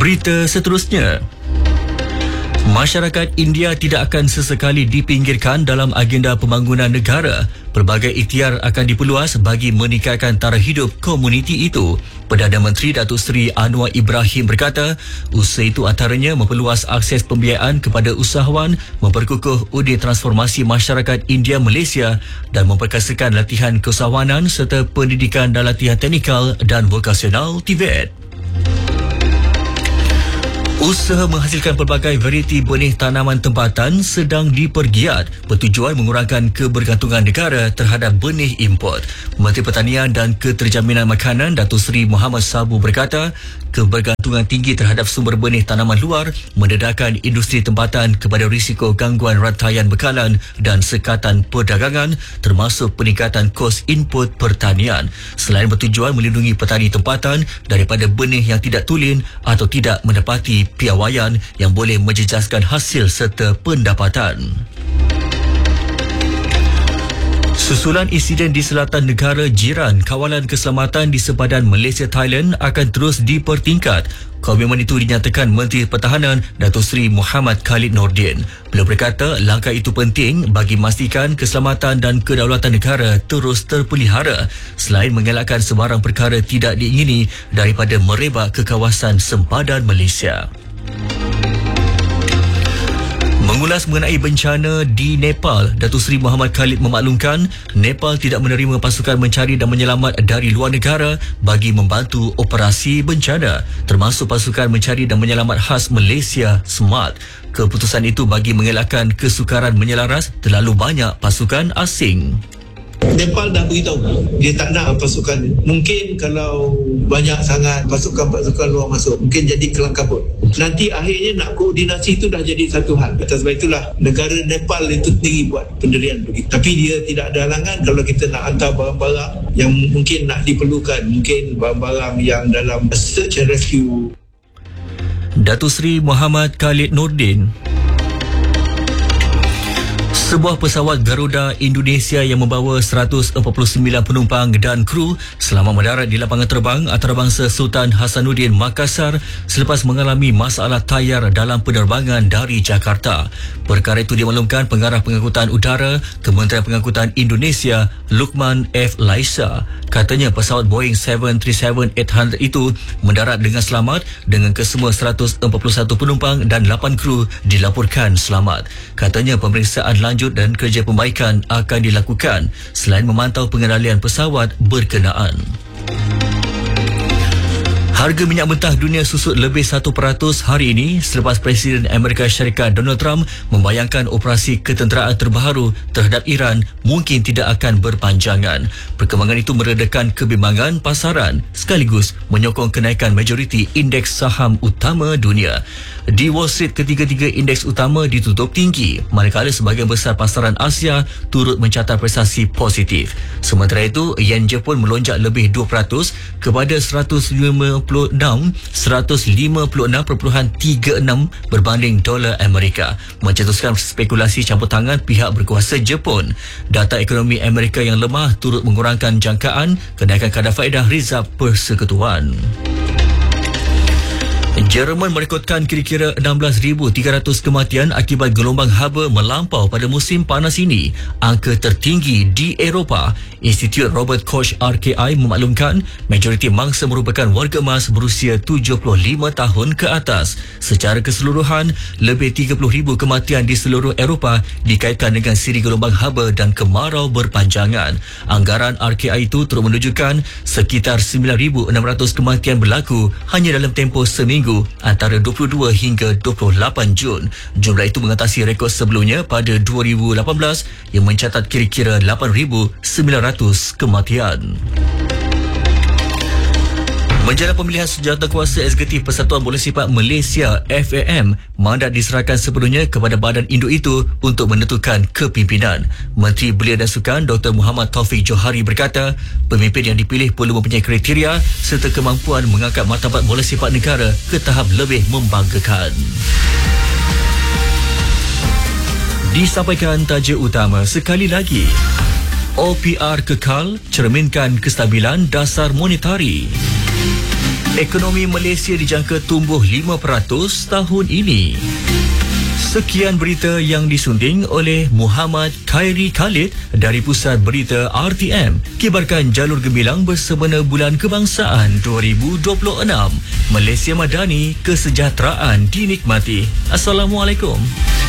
Berita seterusnya. Masyarakat India tidak akan sesekali dipinggirkan dalam agenda pembangunan negara. Pelbagai ikhtiar akan diperluas bagi meningkatkan taraf hidup komuniti itu. Perdana Menteri Datuk Seri Anwar Ibrahim berkata, usaha itu antaranya memperluas akses pembiayaan kepada usahawan, memperkukuh unit transformasi masyarakat India Malaysia dan memperkasakan latihan keusahawanan serta pendidikan dan latihan teknikal dan vokasional TVET. Usaha menghasilkan pelbagai varieti benih tanaman tempatan sedang dipergiat bertujuan mengurangkan kebergantungan negara terhadap benih import. Menteri Pertanian dan Keterjaminan Makanan Datuk Seri Muhammad Sabu berkata, kebergantungan tinggi terhadap sumber benih tanaman luar mendedahkan industri tempatan kepada risiko gangguan rantaian bekalan dan sekatan perdagangan termasuk peningkatan kos input pertanian. Selain bertujuan melindungi petani tempatan daripada benih yang tidak tulen atau tidak mendapati piawaian yang boleh menjejaskan hasil serta pendapatan. Susulan insiden di selatan negara jiran, kawalan keselamatan di sepadan Malaysia Thailand akan terus dipertingkat. Komitmen itu dinyatakan Menteri Pertahanan Datuk Seri Muhammad Khalid Nordin. Beliau berkata langkah itu penting bagi memastikan keselamatan dan kedaulatan negara terus terpelihara selain mengelakkan sebarang perkara tidak diingini daripada merebak ke kawasan sempadan Malaysia. Mengulas mengenai bencana di Nepal, Datuk Seri Muhammad Khalid memaklumkan Nepal tidak menerima pasukan mencari dan menyelamat dari luar negara bagi membantu operasi bencana, termasuk pasukan mencari dan menyelamat khas Malaysia SMART. Keputusan itu bagi mengelakkan kesukaran menyelaras terlalu banyak pasukan asing. Nepal dah beritahu dia tak nak pasukan. Mungkin kalau banyak sangat pasukan luar masuk, mungkin jadi kelang kabut. Nanti akhirnya nak koordinasi itu dah jadi satu hal. Atas sebab itulah negara Nepal itu sendiri buat pendirian begitu. Tapi dia tidak ada halangan kalau kita nak hantar barang-barang yang mungkin nak diperlukan, mungkin barang-barang yang dalam search and rescue. Datuk Seri Muhammad Khalid Nordin. Sebuah pesawat Garuda Indonesia yang membawa 149 penumpang dan kru selamat mendarat di lapangan terbang antarabangsa Sultan Hasanuddin Makassar selepas mengalami masalah tayar dalam penerbangan dari Jakarta. Perkara itu dimaklumkan Pengarah Pengangkutan Udara Kementerian Pengangkutan Indonesia Luqman F. Laisa. Katanya pesawat Boeing 737-800 itu mendarat dengan selamat dengan kesemua 141 penumpang dan 8 kru dilaporkan selamat. Katanya pemeriksaan lanjut dan kerja pembaikan akan dilakukan selain memantau pengendalian pesawat berkenaan. Harga minyak mentah dunia susut lebih 1% hari ini selepas Presiden Amerika Syarikat Donald Trump membayangkan operasi ketenteraan terbaru terhadap Iran mungkin tidak akan berpanjangan. Perkembangan itu meredakan kebimbangan pasaran sekaligus menyokong kenaikan majoriti indeks saham utama dunia. Di Wall Street, ketiga-tiga indeks utama ditutup tinggi, manakala sebahagian besar pasaran Asia turut mencatat prestasi positif. Sementara itu, yen Jepun melonjak lebih 2% kepada 156.36 berbanding dolar Amerika, mencetuskan spekulasi campur tangan pihak berkuasa Jepun. Data ekonomi Amerika yang lemah turut mengurangkan jangkaan kenaikan kadar faedah Rizab Persekutuan. Jerman merekodkan kira-kira 16,300 kematian akibat gelombang haba melampau pada musim panas ini, angka tertinggi di Eropah. Institut Robert Koch RKI memaklumkan majoriti mangsa merupakan warga emas berusia 75 tahun ke atas. Secara keseluruhan, lebih 30,000 kematian di seluruh Eropah dikaitkan dengan siri gelombang haba dan kemarau berpanjangan. Anggaran RKI itu turut menunjukkan sekitar 9,600 kematian berlaku hanya dalam tempoh seminggu antara 22 hingga 28 Jun. Jumlah itu mengatasi rekod sebelumnya pada 2018 yang mencatat kira-kira 8,900 kematian. Menjelang pemilihan Sejawatankuasa Eksekutif Persatuan Bola Sepak Malaysia FAM, mandat diserahkan sepenuhnya kepada badan induk itu untuk menentukan kepimpinan. Menteri Belia dan Sukan Dr. Muhammad Taufik Johari berkata, pemimpin yang dipilih perlu mempunyai kriteria serta kemampuan mengangkat martabat bola sepak negara ke tahap lebih membanggakan. Disampaikan tajuk utama sekali lagi. OPR kekal cerminkan kestabilan dasar monetari. Ekonomi Malaysia dijangka tumbuh 5% tahun ini. Sekian berita yang disunting oleh Muhammad Khairi Khalid dari Pusat Berita RTM. Kibarkan jalur gemilang bersempena Bulan Kebangsaan 2026. Malaysia Madani, kesejahteraan dinikmati. Assalamualaikum.